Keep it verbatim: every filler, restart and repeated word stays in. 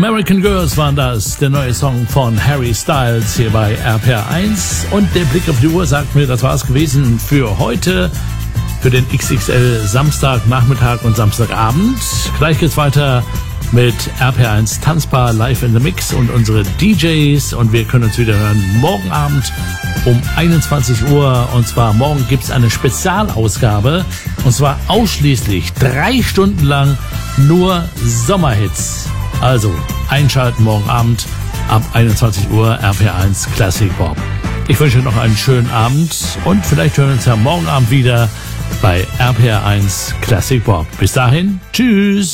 American Girls waren das, der neue Song von Harry Styles hier bei R P R eins. Und der Blick auf die Uhr sagt mir, das war es gewesen für heute, für den X X L Samstag, Nachmittag und Samstagabend. Gleich geht's weiter mit R P R eins Tanzbar live in the Mix und unsere D Js. Und wir können uns wieder hören morgen Abend um einundzwanzig Uhr. Und zwar morgen gibt's eine Spezialausgabe. Und zwar ausschließlich drei Stunden lang nur Sommerhits. Also einschalten morgen Abend ab einundzwanzig Uhr R P R eins Classic Pop. Ich wünsche euch noch einen schönen Abend und vielleicht hören wir uns ja morgen Abend wieder bei R P R eins Classic Pop. Bis dahin, tschüss!